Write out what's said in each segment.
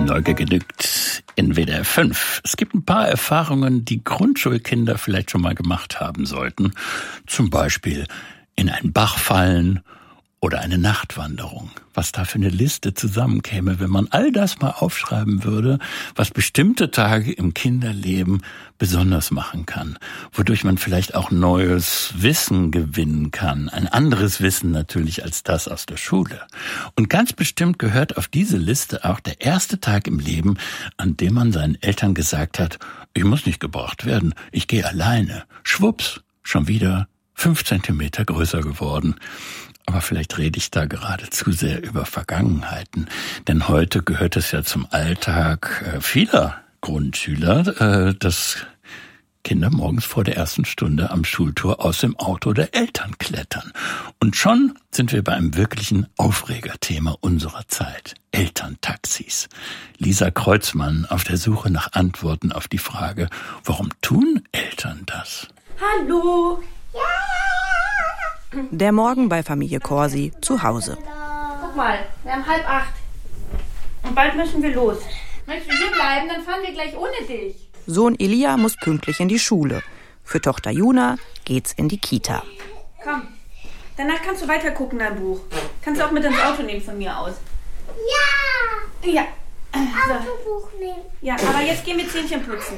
Neugeglückt in WDR 5. Es gibt ein paar Erfahrungen, die Grundschulkinder vielleicht schon mal gemacht haben sollten. Zum Beispiel in einen Bach fallen oder eine Nachtwanderung. Was da für eine Liste zusammenkäme, wenn man all das mal aufschreiben würde, was bestimmte Tage im Kinderleben besonders machen kann. Wodurch man vielleicht auch neues Wissen gewinnen kann. Ein anderes Wissen natürlich als das aus der Schule. Und ganz bestimmt gehört auf diese Liste auch der erste Tag im Leben, an dem man seinen Eltern gesagt hat, ich muss nicht gebracht werden, ich gehe alleine. Schwupps, schon wieder 5 Zentimeter größer geworden. Aber vielleicht rede ich da gerade zu sehr über Vergangenheiten. Denn heute gehört es ja zum Alltag vieler Grundschüler, dass Kinder morgens vor der ersten Stunde am Schultor aus dem Auto der Eltern klettern. Und schon sind wir bei einem wirklichen Aufregerthema unserer Zeit. Elterntaxis. Lisa Kreuzmann auf der Suche nach Antworten auf die Frage, warum tun Eltern das? Hallo! Ja! Der Morgen bei Familie Corsi zu Hause. Guck mal, wir haben 7:30. Und bald müssen wir los. Möchtest du hier bleiben, dann fahren wir gleich ohne dich. Sohn Elia muss pünktlich in die Schule. Für Tochter Juna geht's in die Kita. Komm, danach kannst du weiter gucken, dein Buch. Kannst du auch mit ins Auto nehmen von mir aus. Ja! Ja. So. Autobuch nehmen. Ja, aber jetzt gehen wir Zähnchen putzen.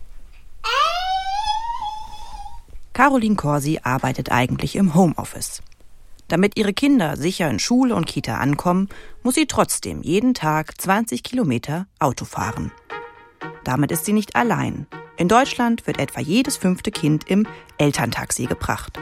Caroline Corsi arbeitet eigentlich im Homeoffice. Damit ihre Kinder sicher in Schule und Kita ankommen, muss sie trotzdem jeden Tag 20 Kilometer Auto fahren. Damit ist sie nicht allein. In Deutschland wird etwa jedes 5. Kind im Elterntaxi gebracht.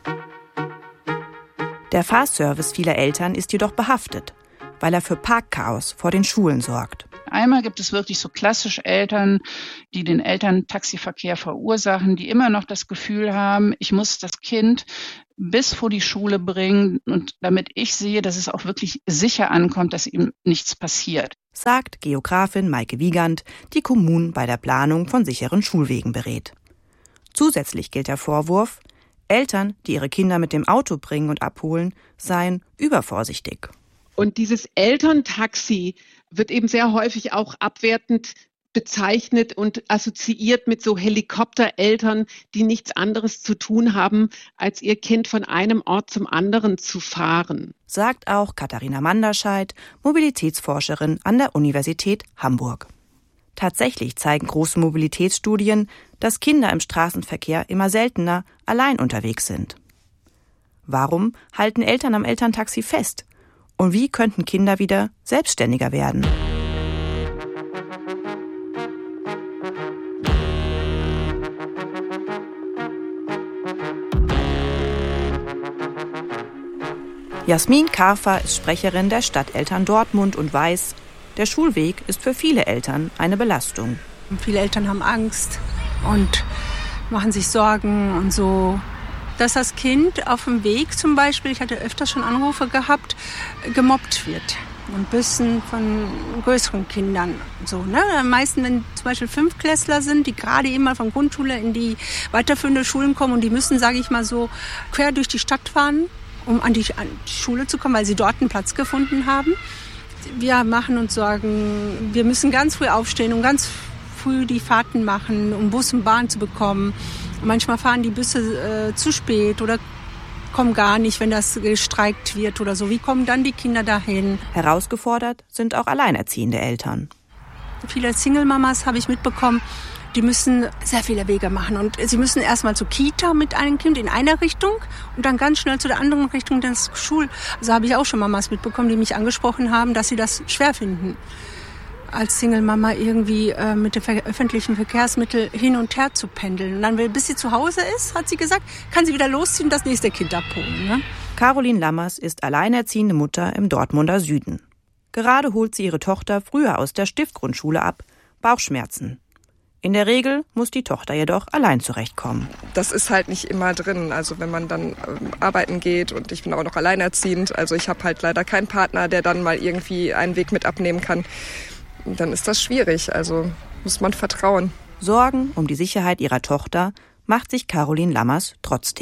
Der Fahrservice vieler Eltern ist jedoch behaftet, weil er für Parkchaos vor den Schulen sorgt. Einmal gibt es wirklich so klassisch Eltern, die den Elterntaxiverkehr verursachen, die immer noch das Gefühl haben, ich muss das Kind bis vor die Schule bringen und damit ich sehe, dass es auch wirklich sicher ankommt, dass ihm nichts passiert. Sagt Geografin Maike Wiegand, die Kommunen bei der Planung von sicheren Schulwegen berät. Zusätzlich gilt der Vorwurf, Eltern, die ihre Kinder mit dem Auto bringen und abholen, seien übervorsichtig. Und dieses Elterntaxi wird eben sehr häufig auch abwertend bezeichnet und assoziiert mit so Helikoptereltern, die nichts anderes zu tun haben, als ihr Kind von einem Ort zum anderen zu fahren. Sagt auch Katharina Manderscheid, Mobilitätsforscherin an der Universität Hamburg. Tatsächlich zeigen große Mobilitätsstudien, dass Kinder im Straßenverkehr immer seltener allein unterwegs sind. Warum halten Eltern am Elterntaxi fest? Und wie könnten Kinder wieder selbstständiger werden? Jasmin Karfer ist Sprecherin der Stadteltern Dortmund und weiß, der Schulweg ist für viele Eltern eine Belastung. Viele Eltern haben Angst und machen sich Sorgen und so. Dass das Kind auf dem Weg zum Beispiel, ich hatte öfters schon Anrufe gehabt, gemobbt wird. Und Bissen von größeren Kindern. So, ne? Am meisten, wenn zum Beispiel 5-Klässler sind, die gerade eben mal von Grundschule in die weiterführende Schulen kommen und die müssen, sage ich mal so, quer durch die Stadt fahren, um an die Schule zu kommen, weil sie dort einen Platz gefunden haben. Wir machen uns Sorgen, wir müssen ganz früh aufstehen und ganz früh die Fahrten machen, um Bus und Bahn zu bekommen. Manchmal fahren die Busse zu spät oder kommen gar nicht, wenn das gestreikt wird oder so. Wie kommen dann die Kinder dahin? Herausgefordert sind auch alleinerziehende Eltern. Viele Single-Mamas habe ich mitbekommen, die müssen sehr viele Wege machen. Und sie müssen erstmal zur Kita mit einem Kind in eine Richtung und dann ganz schnell zu der anderen Richtung, dann zur Schule. Also habe ich auch schon Mamas mitbekommen, die mich angesprochen haben, dass sie das schwer finden, als Single-Mama irgendwie mit den öffentlichen Verkehrsmitteln hin und her zu pendeln. Und dann, bis sie zu Hause ist, hat sie gesagt, kann sie wieder losziehen und das nächste Kind abholen. Ne? Caroline Lammers ist alleinerziehende Mutter im Dortmunder Süden. Gerade holt sie ihre Tochter früher aus der Stiftgrundschule ab. Bauchschmerzen. In der Regel muss die Tochter jedoch allein zurechtkommen. Das ist halt nicht immer drin. Also wenn man dann arbeiten geht und ich bin auch noch alleinerziehend. Also ich habe halt leider keinen Partner, der dann mal irgendwie einen Weg mit abnehmen kann. Dann ist das schwierig. Also muss man vertrauen. Sorgen um die Sicherheit ihrer Tochter macht sich Caroline Lammers trotzdem.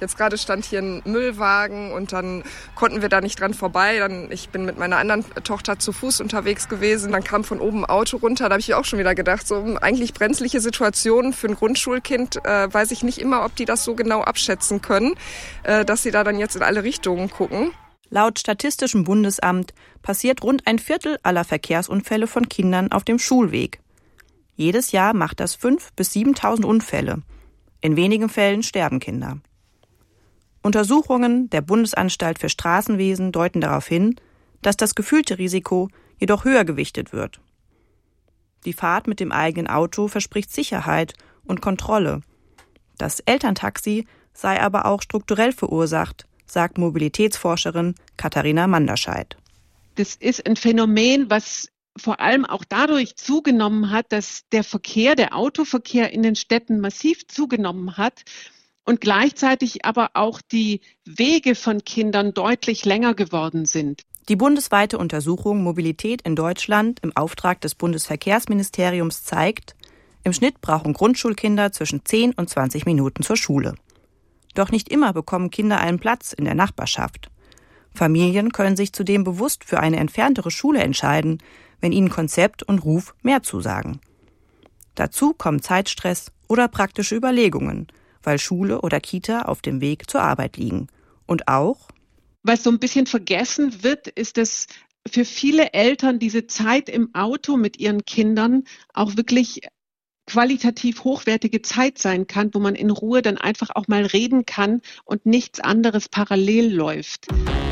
Jetzt gerade stand hier ein Müllwagen und dann konnten wir da nicht dran vorbei. Ich bin mit meiner anderen Tochter zu Fuß unterwegs gewesen. Dann kam von oben ein Auto runter. Da habe ich auch schon wieder gedacht, so eigentlich brenzliche Situationen für ein Grundschulkind. Weiß ich nicht immer, ob die das so genau abschätzen können, dass sie da dann jetzt in alle Richtungen gucken. Laut Statistischem Bundesamt passiert rund 1/4 aller Verkehrsunfälle von Kindern auf dem Schulweg. Jedes Jahr macht das 5.000 bis 7.000 Unfälle. In wenigen Fällen sterben Kinder. Untersuchungen der Bundesanstalt für Straßenwesen deuten darauf hin, dass das gefühlte Risiko jedoch höher gewichtet wird. Die Fahrt mit dem eigenen Auto verspricht Sicherheit und Kontrolle. Das Elterntaxi sei aber auch strukturell verursacht, sagt Mobilitätsforscherin Katharina Manderscheid. Das ist ein Phänomen, was vor allem auch dadurch zugenommen hat, dass der Autoverkehr in den Städten massiv zugenommen hat und gleichzeitig aber auch die Wege von Kindern deutlich länger geworden sind. Die bundesweite Untersuchung Mobilität in Deutschland im Auftrag des Bundesverkehrsministeriums zeigt, im Schnitt brauchen Grundschulkinder zwischen 10 und 20 Minuten zur Schule. Doch nicht immer bekommen Kinder einen Platz in der Nachbarschaft. Familien können sich zudem bewusst für eine entferntere Schule entscheiden, wenn ihnen Konzept und Ruf mehr zusagen. Dazu kommen Zeitstress oder praktische Überlegungen, weil Schule oder Kita auf dem Weg zur Arbeit liegen. Und auch, was so ein bisschen vergessen wird, ist, dass für viele Eltern diese Zeit im Auto mit ihren Kindern auch wirklich qualitativ hochwertige Zeit sein kann, wo man in Ruhe dann einfach auch mal reden kann und nichts anderes parallel läuft.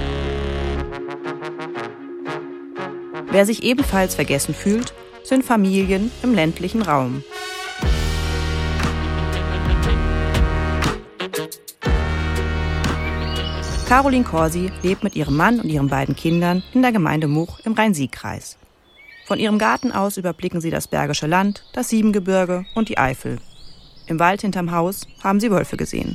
Wer sich ebenfalls vergessen fühlt, sind Familien im ländlichen Raum. Caroline Corsi lebt mit ihrem Mann und ihren beiden Kindern in der Gemeinde Much im Rhein-Sieg-Kreis. Von ihrem Garten aus überblicken sie das Bergische Land, das Siebengebirge und die Eifel. Im Wald hinterm Haus haben sie Wölfe gesehen.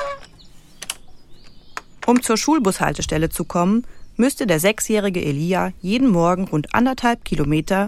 Um zur Schulbushaltestelle zu kommen, müsste der 6-jährige Elia jeden Morgen rund 1,5 Kilometer